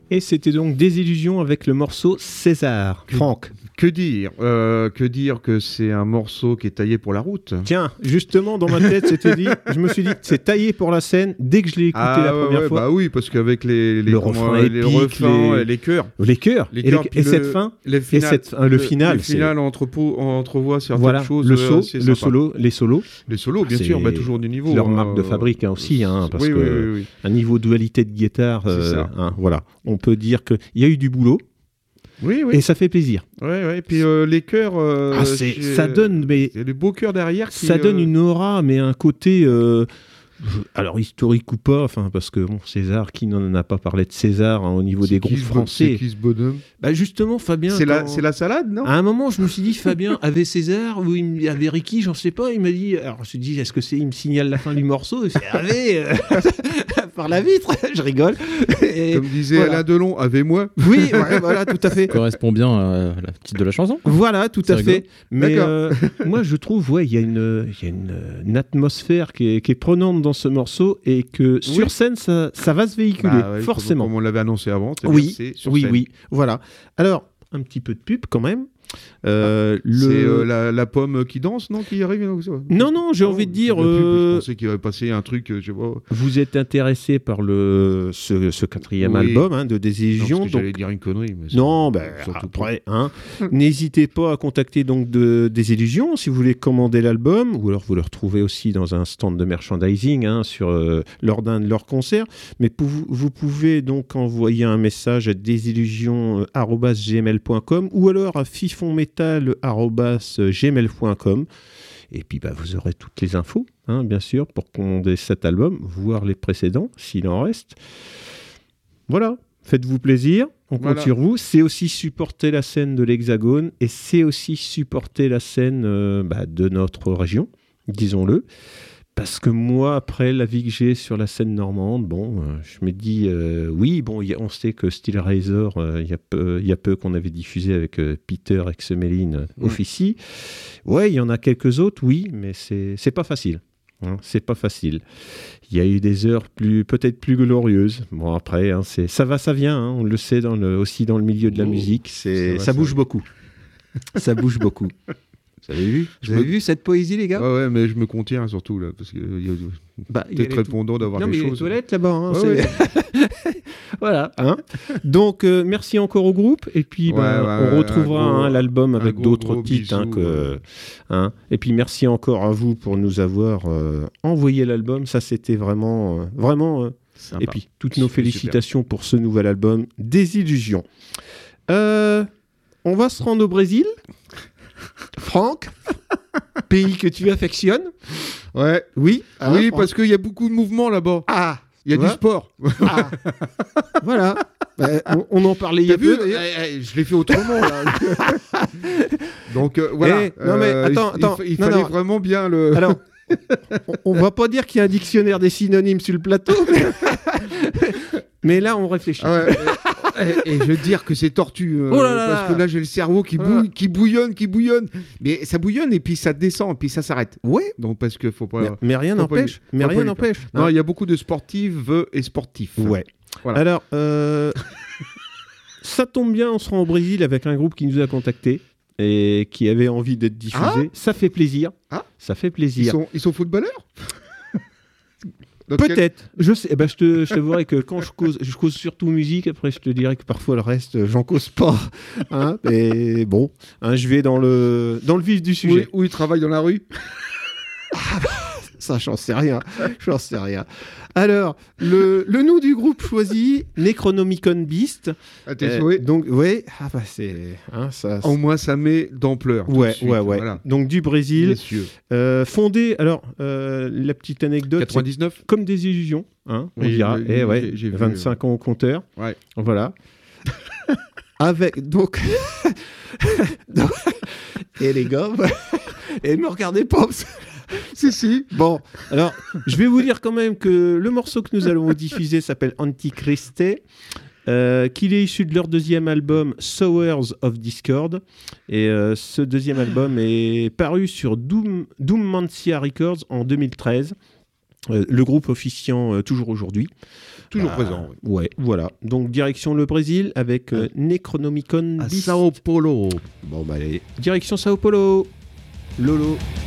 Et c'était donc Désillusion avec le morceau César. Franck. Que dire que c'est un morceau qui est taillé pour la route. Tiens, justement, dans ma tête, je me suis dit, c'est taillé pour la scène dès que je l'ai écouté la première fois. Bah oui, parce qu'avec les refrains les refrains et les chœurs. Les chœurs. Et cette fin. Le final. Le final, on entrevoit certaines choses. Les solos. Les solos, bien sûr, toujours du niveau. C'est leur marque de fabrique aussi, parce que un niveau de dualité de guitare, voilà. On peut dire qu'il y a eu du boulot. Oui. Et ça fait plaisir. Et puis les chœurs... ça donne... Mais il y a des beaux chœurs derrière. Ça donne une aura, mais un côté... alors, historique ou pas, parce que César, qui n'en a pas parlé de César au niveau des groupes français. C'est qui ce bonhomme ? Justement, Fabien... C'est la salade, non ? À un moment, je me suis dit, Fabien avait César ou il avait Ricky, j'en sais pas. Il m'a dit... Alors, je me suis dit, est-ce que il me signale la fin du morceau ? C'est avait par la vitre. Je rigole. Et comme disait Alain Delon, avec-moi. Oui, voilà, tout à fait. Ça correspond bien à la titre de la chanson. Voilà, tout à fait. Mais moi, je trouve, il y a une atmosphère qui est prenante dans ce morceau et que sur scène, ça va se véhiculer, forcément. Comme on l'avait annoncé avant. Oui. Voilà. Alors, un petit peu de pub quand même. C'est la pomme qui danse, non, qui arrive Non, j'ai envie de dire... Je pensais qu'il avait passé un truc, je sais pas... Vous êtes intéressé par ce quatrième album de Désillusion. Non, j'allais dire une connerie. Mais non, après, n'hésitez pas à contacter donc Désillusion si vous voulez commander l'album, ou alors vous le retrouvez aussi dans un stand de merchandising lors d'un de leurs concerts. Mais vous pouvez donc envoyer un message à désillusion@gmail.com ou alors à fifonmetal@gmail.com et puis vous aurez toutes les infos, bien sûr, pour commander cet album, voire les précédents, s'il en reste. Voilà, faites-vous plaisir, on compte sur vous. C'est aussi supporter la scène de l'Hexagone et c'est aussi supporter la scène de notre région, disons-le. Parce que moi, après la vie que j'ai sur la scène normande, je me dis, on sait que Steel Razor, il y a peu qu'on avait diffusé avec Peter Exemelin officie. Ouais, il y en a quelques autres, oui, mais c'est pas facile. C'est pas facile. Il y a eu des heures peut-être plus glorieuses. Bon, après, ça va, ça vient. On le sait aussi dans le milieu de la musique. Ça bouge beaucoup. Ça bouge beaucoup. Vous avez vu cette poésie, les gars ? Ouais, mais je me contiens surtout, là, parce que peut-être répondant d'avoir des choses. Il y a les toilettes là-bas. Voilà. Donc, merci encore au groupe. Et puis, on retrouvera l'album avec d'autres titres. Et puis, merci encore à vous pour nous avoir envoyé l'album. Ça, c'était vraiment... sympa. Et puis, toutes nos félicitations pour ce nouvel album, Désillusion. On va se rendre au Brésil. Franck, pays que tu affectionnes. Ouais. Oui. Oui, parce qu'il y a beaucoup de mouvements là-bas. Il y a du sport. Voilà. On en parlait il y a peu. Je l'ai fait autrement là. Donc voilà. Non mais attends. Il fallait vraiment bien le. Alors, on va pas dire qu'il y a un dictionnaire des synonymes sur le plateau. Mais là, on réfléchit. Et je veux dire que c'est tortu. Parce que là, j'ai le cerveau qui bouillonne. Mais ça bouillonne et puis ça descend et puis ça s'arrête. Ouais. Donc parce que faut pas. Mais rien n'empêche. Non, il y a beaucoup de sportives et sportifs. Ouais. Voilà. Alors, ça tombe bien, on sera au Brésil avec un groupe qui nous a contactés et qui avait envie d'être diffusé. Ça fait plaisir. Ça fait plaisir. Ils sont footballeurs. Peut-être. Je sais. Je te verrai que quand je cause surtout musique. Après, je te dirai que parfois le reste, j'en cause pas. Mais bon, je vais dans le vif du sujet. Où ils travaillent dans la rue. Ça, j'en sais rien. Alors, le nom du groupe choisi, Necronomicon Beast. Donc, ouais. C'est. Au moins, ça met d'ampleur. Ouais. Voilà. Donc, du Brésil. Fondé, alors, la petite anecdote. 99. Comme Désillusion, on dira. J'ai 25 ans au compteur. Ouais. Voilà. Avec, donc. Et les gars, et ne me regardez pas. Si. Bon, alors, je vais vous dire quand même que le morceau que nous allons diffuser s'appelle Antichriste, qu'il est issu de leur deuxième album Sowers of Discord. Et ce deuxième album est paru sur Doom Mancia Records en 2013. Le groupe officiant toujours aujourd'hui. Toujours présent. Ouais, voilà. Donc, direction le Brésil avec Necronomicon à bis. Sao Paulo. Bon, bah allez. Direction Sao Paulo. Lolo.